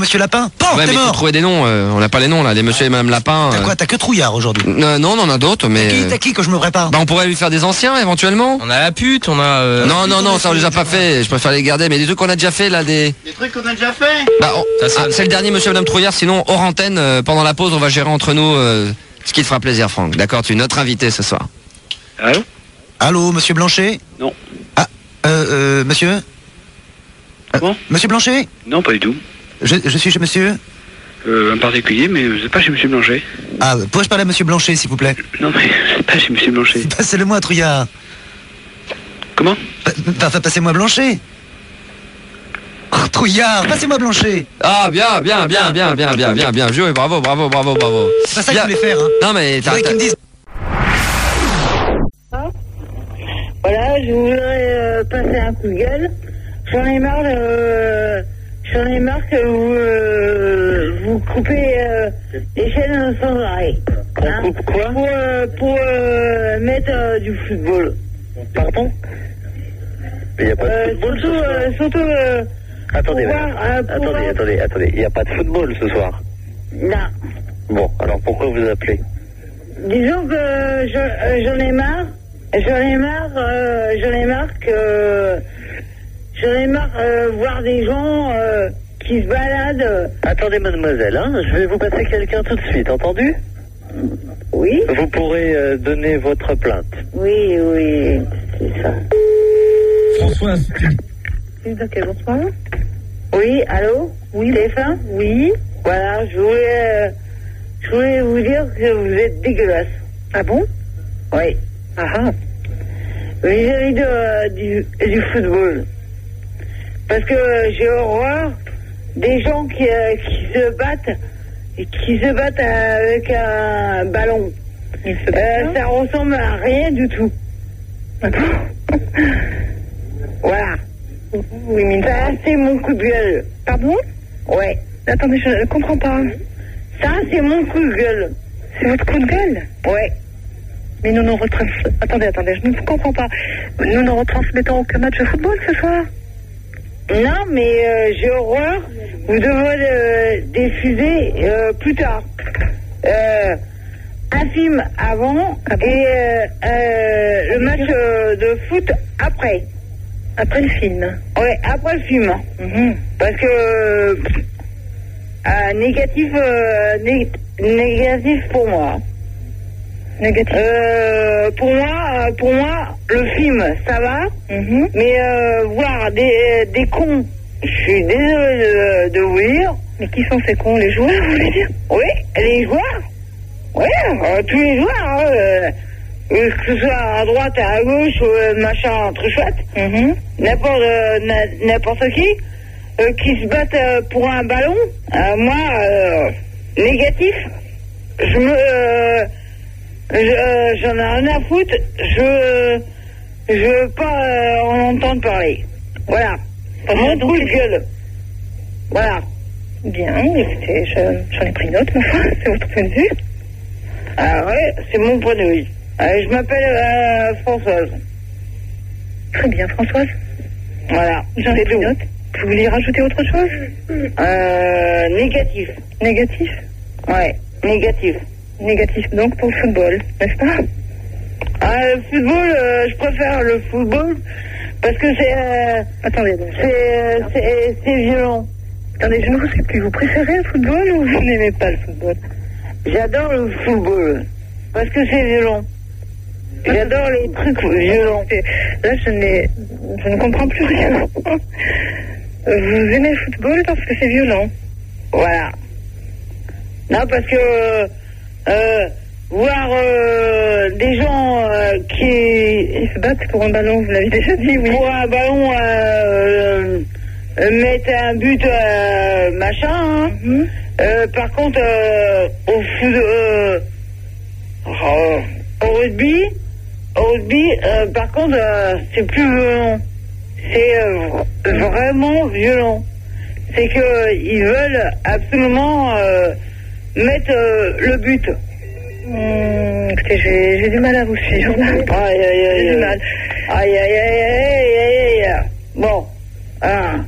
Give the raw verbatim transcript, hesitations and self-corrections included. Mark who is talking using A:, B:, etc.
A: Monsieur Lapin. Pan,
B: ouais,
A: t'es
B: mais
A: mort.
B: faut trouver des noms, euh, on n'a pas les noms là, les monsieur et madame Lapin.
A: T'as
B: euh.
A: quoi, t'as que Trouillard aujourd'hui?
B: Euh, Non, on en a d'autres, mais...
A: T'as qui,
B: euh,
A: t'as qui que je me prépare?
B: Bah on pourrait lui faire des anciens éventuellement.
C: On a la pute, on a... Euh...
B: Non, non, non, ça on les a pas fait, je préfère les garder, mais des trucs qu'on a déjà fait là, des...
D: Des trucs qu'on a déjà fait.
B: Bah, on-
C: Ça sonne.
B: ah, c'est le dernier monsieur et madame Trouillard, sinon hors antenne, euh, pendant la pause, on va gérer entre nous euh, ce qui te fera plaisir, Franck. D'accord, tu es notre invité ce soir.
D: Allô?
A: Allô, Monsieur Blanchet?
D: Non.
A: Ah, euh, euh, monsieur? Euh,
D: Bon.
A: Monsieur Blanchet?
D: Non, pas du tout.
A: je, je suis chez monsieur?
D: Euh, un particulier, mais vous n'êtes pas chez Monsieur Blanchet.
A: Ah, pourrais-je parler à Monsieur Blanchet, s'il vous plaît?
D: Non, mais vous n'êtes pas chez Monsieur Blanchet.
A: Passez-le-moi, Trouillard.
D: Comment?
A: Pa- pa- Passez-moi Blanchet. Oh, Trouillard, passez-moi Blanchet.
B: Ah, bien, bien, bien, bien, bien, bien, bien, bien joué, bravo, bravo, bravo, bravo.
A: C'est pas ça que
B: Bien.
A: je voulais faire, hein.
B: Non mais
A: Je
B: t'as...
A: voudrais
B: t'as-
A: qu'ils me disent.
E: Voilà, je voudrais euh, passer un coup de gueule. J'en ai marre de... euh, J'en ai marre que vous, euh, vous coupez euh, les chaînes sans arrêt. Hein,
D: coupe quoi?
E: Pour, euh, pour euh, mettre euh, du football.
D: Pardon? Il n'y a pas
E: Euh,
D: de football
E: surtout,
D: ce soir.
E: euh, surtout... Euh,
D: Attendez,
E: pour
D: madame.
E: voir, euh, pour
D: attendez,
E: voir-
D: attendez, attendez. Il n'y a pas de football ce soir.
E: Non.
D: Bon, alors pourquoi vous appelez?
E: Disons que je- euh, j'en ai marre. J'en ai marre, euh, j'en ai marre que... J'en ai marre euh, voir des gens euh, qui se baladent.
D: Attendez, mademoiselle, hein, je vais vous passer quelqu'un tout de suite, entendu?
E: Oui,
D: Vous pourrez euh, donner votre plainte.
E: oui, oui, c'est ça.
C: Françoise, tu...
E: Ok, bonsoir. Oui, allô? Oui, téléphone? Oui. Voilà, je voulais, euh, je voulais vous dire que vous êtes dégueulasse. Ah bon? Oui. Ah ah. Vis-à-vis de, euh, du, du football. Parce que euh, j'ai horreur des gens qui, euh, qui se battent, et qui se battent avec un ballon. Euh, ça ressemble à rien du tout. Voilà. Oui, mais ça, c'est mon coup de gueule. Pardon? Ouais. Attendez, je ne comprends pas. Ça, c'est mon coup de gueule. C'est votre coup de gueule? Ouais. Mais nous ne retransmettons... Attendez, attendez, je ne comprends pas. Nous ne retransmettons aucun match de football ce soir? Non, mais euh, j'ai horreur. Vous devrez le diffuser euh, plus tard. Euh, un film avant et euh, euh, le match euh, de foot après. Après le film? Ouais, après le film. Mm-hmm. Parce que euh, euh, négatif, euh, né- négatif pour moi. Négatif. Euh, pour moi, euh, pour moi, le film, ça va. Mm-hmm. Mais euh, voir des, des cons, je suis désolé de, de vous dire. Mais qui sont ces cons, les joueurs, vous voulez dire? Oui, les joueurs. Oui, euh, tous les joueurs. Euh, euh, que ce soit à droite, à gauche, euh, machin, très chouette. Mm-hmm. N'importe, euh, na- n'importe qui euh, qui se battent euh, pour un ballon. Euh, moi, euh, négatif. Je me euh, Je, euh, j'en ai rien à foutre, je je veux pas euh, en entendre parler. Voilà. Mon coup de gueule. Voilà. Bien, écoutez, je, j'en ai pris note, ma foi, c'est votre point de vue. Ah ouais, c'est mon point de vue. Euh, je m'appelle euh, Françoise. Très bien, Françoise. Voilà, j'en ai pris note. Vous voulez rajouter autre chose? Euh, négatif. Négatif? Ouais, négatif. Négatif donc pour le football, n'est-ce pas? Ah, le football, euh, je préfère le football parce que c'est... Euh, Attendez, donc. C'est, euh, c'est, c'est violent. Attendez, je ne vous sais plus. Vous préférez le football ou vous n'aimez pas le football? J'adore le football parce que c'est violent. J'adore les trucs violents. Là, je, n'ai, je ne comprends plus rien. Vous aimez le football parce que c'est violent? Voilà. Non, parce que... Euh, voir euh, des gens euh, qui ils se battent pour un ballon, vous l'avez déjà dit, oui. Pour un ballon, euh, euh, mettre un but, euh, machin. Hein. Mm-hmm. Euh, par contre, euh, au foot, euh, oh, au rugby, au rugby, euh, par contre, euh, c'est plus violent. C'est euh, vraiment violent. C'est que ils veulent absolument euh, mettre euh, le but. Mmh, écoutez, j'ai, j'ai du mal à vous suivre. Aïe, aïe, aïe. J'ai du mal. Aïe, aïe, aïe, aïe, aïe, aïe. Bon. Ah.